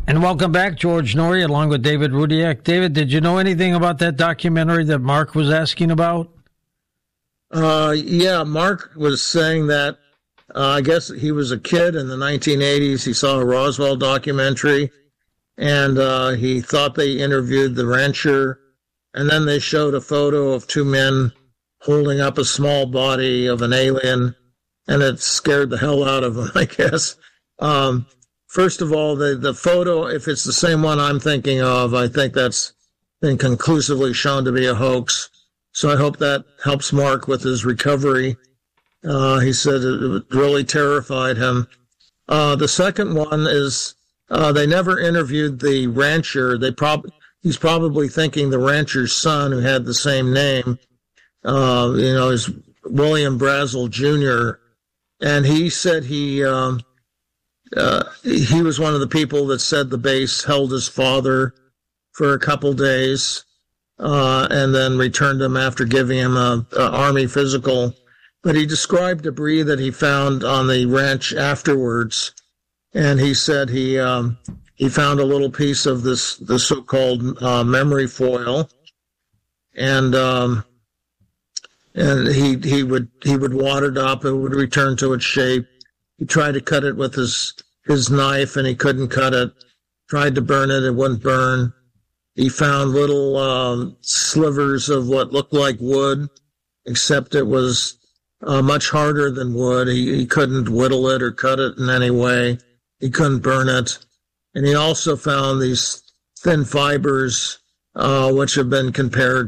And welcome back, George Noory, along with David Rudiak. David, did you know anything about that documentary that Mark was asking about? Yeah, Mark was saying that I guess he was a kid in the 1980s. He saw a Roswell documentary, and he thought they interviewed the rancher, and then they showed a photo of two men holding up a small body of an alien, and it scared the hell out of him, I guess. First of all, the photo, if it's the same one I'm thinking of, I think that's been conclusively shown to be a hoax. So I hope that helps Mark with his recovery. He said it really terrified him. The second one is they never interviewed the rancher. He's probably thinking the rancher's son, who had the same name, is William Brazel Jr. And he said he was one of the people that said the base held his father for a couple days, and then returned him after giving him a Army physical. But he described debris that he found on the ranch afterwards, and he said he found a little piece of the so-called memory foil, and he would wad it up. It would return to its shape. He tried to cut it with his knife, and he couldn't cut it. Tried to burn it, it wouldn't burn. He found little slivers of what looked like wood, except it was much harder than wood. He couldn't whittle it or cut it in any way. He couldn't burn it. And he also found these thin fibers, which have been compared